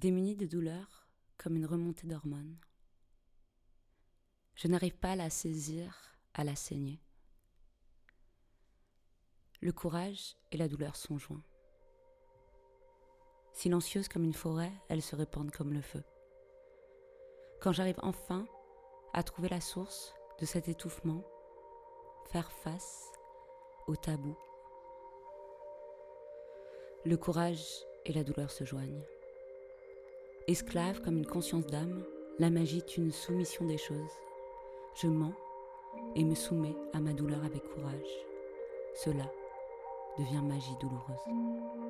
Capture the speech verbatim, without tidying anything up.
démunie de douleur comme une remontée d'hormones. Je n'arrive pas à la saisir, à la saigner. Le courage et la douleur sont joints. Silencieuse comme une forêt, elles se répandent comme le feu. Quand j'arrive enfin à trouver la source de cet étouffement, faire face au tabou, le courage et la douleur se joignent. Esclave comme une conscience d'âme, la magie est une soumission des choses. Je mens et me soumets à ma douleur avec courage. Cela devient magie douloureuse.